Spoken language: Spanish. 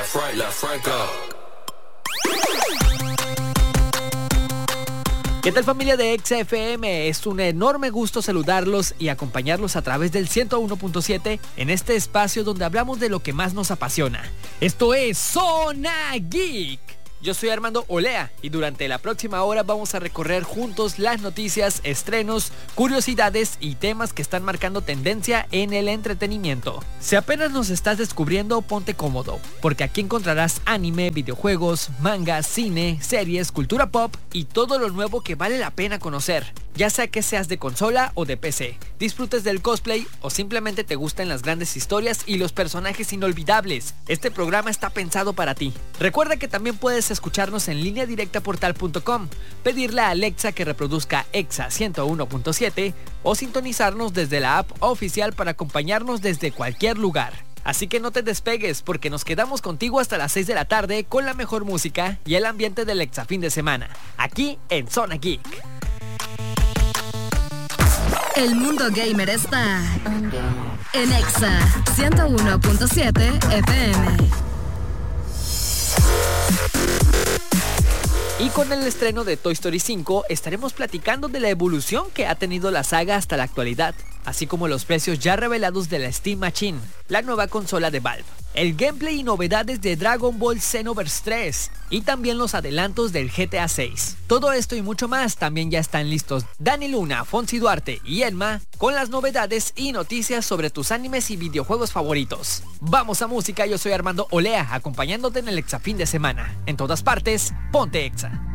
left, right, go. ¿Qué tal, familia de Exa FM? Es un enorme gusto saludarlos y acompañarlos a través del 101.7 en este espacio donde hablamos de lo que más nos apasiona. Esto es Zona Geek. Yo soy Armando Olea y durante la próxima hora vamos a recorrer juntos las noticias, estrenos, curiosidades y temas que están marcando tendencia en el entretenimiento. Si apenas nos estás descubriendo, ponte cómodo, porque aquí encontrarás anime, videojuegos, mangas, cine, series, cultura pop y todo lo nuevo que vale la pena conocer. Ya sea que seas de consola o de PC, disfrutes del cosplay o simplemente te gusten las grandes historias y los personajes inolvidables, este programa está pensado para ti. Recuerda que también puedes escucharnos en línea directa portal.com, pedirle a Alexa que reproduzca Exa 101.7 o sintonizarnos desde la app oficial para acompañarnos desde cualquier lugar. Así que no te despegues porque nos quedamos contigo hasta las 6 de la tarde con la mejor música y el ambiente del Exa fin de semana, aquí en Zona Geek. El mundo gamer está en Exa 101.7 FM. Y con el estreno de Toy Story 5 estaremos platicando de la evolución que ha tenido la saga hasta la actualidad, así como los precios ya revelados de la Steam Machine, la nueva consola de Valve, el gameplay y novedades de Dragon Ball Xenoverse 3 y también los adelantos del GTA 6. Todo esto y mucho más también ya están listos Dani Luna, Fonsi Duarte y Elma con las novedades y noticias sobre tus animes y videojuegos favoritos. Vamos a música, yo soy Armando Olea acompañándote en el Exa fin de semana. En todas partes, ponte Exa.